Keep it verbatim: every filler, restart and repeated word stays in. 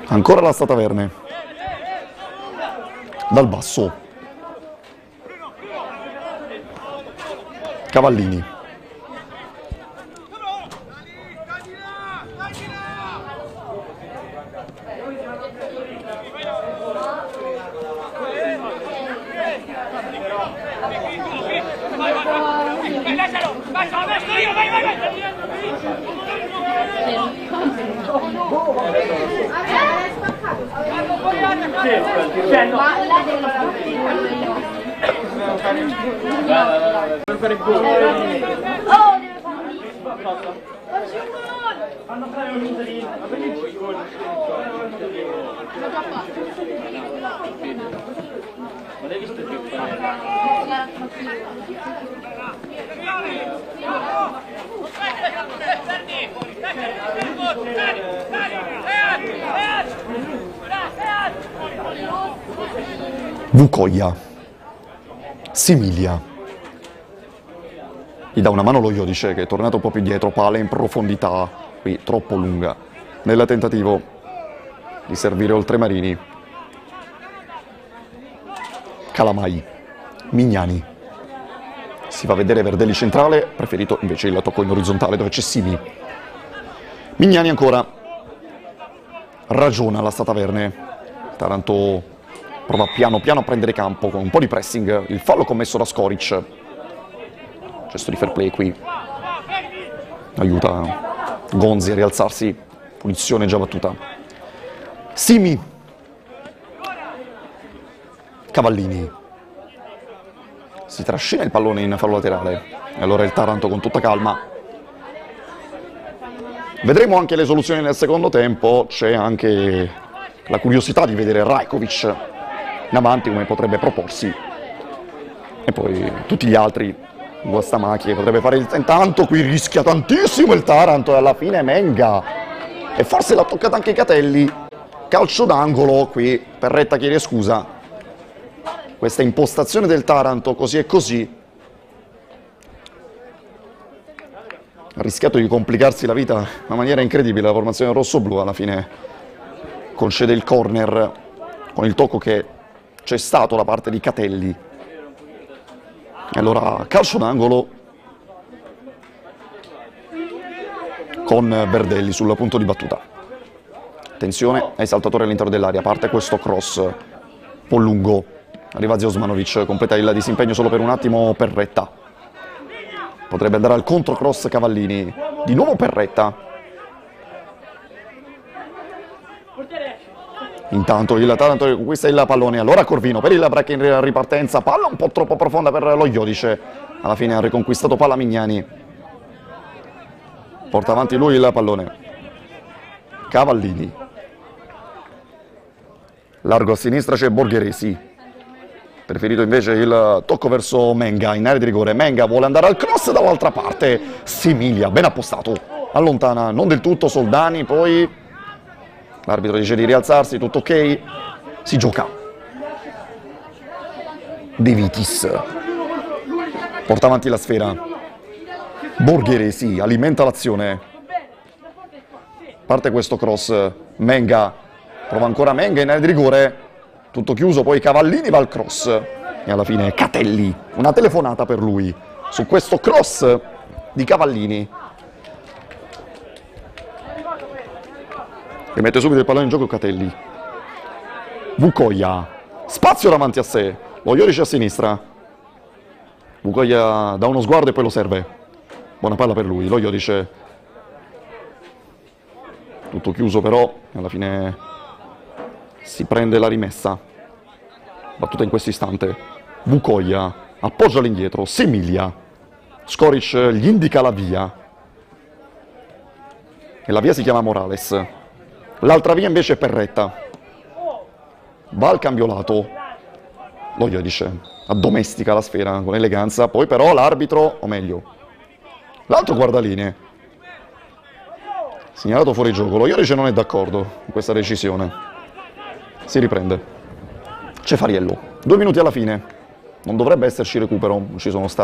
Ancora la Stataverne. Dal basso. Cavallini. Hanno fare un interino. Ma l'hai visto che Vukoia. Similia. Gli dà una mano lo Iodice che è tornato un po' più dietro, palla in profondità, qui troppo lunga, nel tentativo di servire oltremarini. Calamai. Mignani. Si fa vedere Verdelli centrale, preferito invece il tocco in orizzontale dove c'è Simi. Mignani ancora. Ragiona la Stataverne. Taranto prova piano piano a prendere campo con un po' di pressing. Il fallo commesso da Skoric. Gesto di fair play qui. Aiuta Gonzi a rialzarsi. Punizione già battuta. Simi. Cavallini. Si trascina il pallone in fallo laterale. E allora il Taranto con tutta calma. Vedremo anche le soluzioni nel secondo tempo. C'è anche la curiosità di vedere Rajkovic in avanti come potrebbe proporsi. E poi tutti gli altri. Guastamacchi che potrebbe fare il... Intanto qui rischia tantissimo il Taranto e alla fine Menga. E forse l'ha toccata anche Catelli. Calcio d'angolo qui. Perretta chiede scusa. Questa impostazione del Taranto così e così. Ha rischiato di complicarsi la vita in una maniera incredibile la formazione rosso-blu. Alla fine concede il corner con il tocco che c'è stato da parte di Catelli. E allora calcio d'angolo con Verdelli sul punto di battuta. Attenzione ai saltatori all'interno dell'area, parte questo cross un po' lungo, arriva Ziosmanovic, completa il disimpegno solo per un attimo Perretta. Potrebbe andare al controcross Cavallini, di nuovo Perretta. Intanto il Taranto conquista il pallone, allora Corvino per il break in ripartenza, palla un po' troppo profonda per lo Iodice, alla fine ha riconquistato palla Mignani, porta avanti lui il pallone, Cavallini, largo a sinistra c'è Borgheresi, preferito invece il tocco verso Menga in area di rigore, Menga vuole andare al cross dall'altra parte, Similia ben appostato, allontana non del tutto Soldani, poi... L'arbitro dice di rialzarsi, tutto ok, si gioca. De Vitis porta avanti la sfera. Borgheresi alimenta l'azione. Parte questo cross, Menga, prova ancora Menga in area di rigore, tutto chiuso, poi Cavallini va al cross. E alla fine Catelli, una telefonata per lui su questo cross di Cavallini. E mette subito il pallone in gioco Catelli. Vukoia. Spazio davanti a sé. Lo Iodice a sinistra. Vukoia dà uno sguardo e poi lo serve. Buona palla per lui. Lo Iodice. Tutto chiuso però. Alla fine si prende la rimessa. Battuta in questo istante. Vukoia. Appoggia all'indietro. Similia. Skoric gli indica la via. E la via si chiama Morales. L'altra via invece è Perretta. Va al cambio lato. Lo Iodice addomestica la sfera con eleganza. Poi però l'arbitro, o meglio, l'altro guardalinee, segnalato fuori gioco. Lo Iodice non è d'accordo con questa decisione. Si riprende. Cefariello. Due minuti alla fine. Non dovrebbe esserci recupero. Ci sono stati